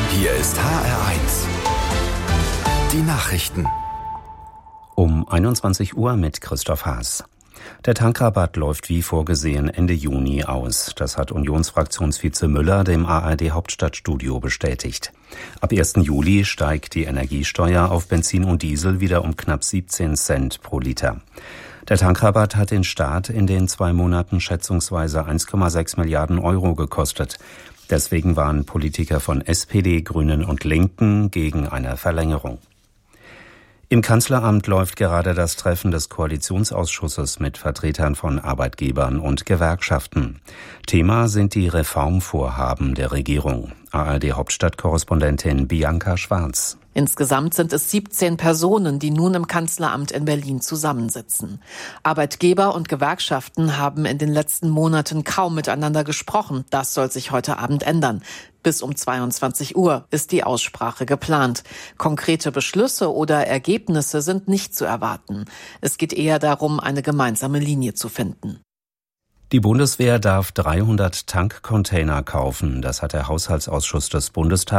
Hier ist HR1. Die Nachrichten. Um 21 Uhr mit Christoph Haas. Der Tankrabatt läuft wie vorgesehen Ende Juni aus. Das hat Unionsfraktionsvize Müller dem ARD-Hauptstadtstudio bestätigt. Ab 1. Juli steigt die Energiesteuer auf Benzin und Diesel wieder um knapp 17 Cent pro Liter. Der Tankrabatt hat den Staat in den 2 Monaten schätzungsweise 1,6 Milliarden Euro gekostet. Deswegen waren Politiker von SPD, Grünen und Linken gegen eine Verlängerung. Im Kanzleramt läuft gerade das Treffen des Koalitionsausschusses mit Vertretern von Arbeitgebern und Gewerkschaften. Thema sind die Reformvorhaben der Regierung. ARD-Hauptstadtkorrespondentin Bianca Schwarz. Insgesamt sind es 17 Personen, die nun im Kanzleramt in Berlin zusammensitzen. Arbeitgeber und Gewerkschaften haben in den letzten Monaten kaum miteinander gesprochen. Das soll sich heute Abend ändern. Bis um 22 Uhr ist die Aussprache geplant. Konkrete Beschlüsse oder Ergebnisse sind nicht zu erwarten. Es geht eher darum, eine gemeinsame Linie zu finden. Die Bundeswehr darf 300 Tankcontainer kaufen. Das hat der Haushaltsausschuss des Bundestags